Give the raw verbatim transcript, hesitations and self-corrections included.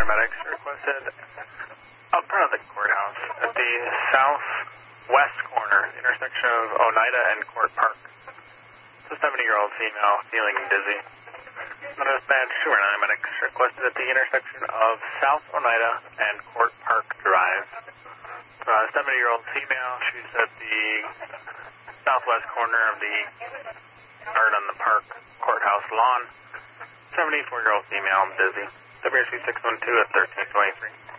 paramedics requested up front of the courthouse at the southwest corner, intersection of Oneida and Court Park. It's a seventy-year-old female feeling dizzy. Dispatch two nine medics requested at the intersection of South Oneida and Court Park Drive. A seventy-year-old female, she's at the southwest corner of the yard on the park courthouse lawn. seventy-four-year-old female, dizzy. W R C six one two at thirteen twenty-three.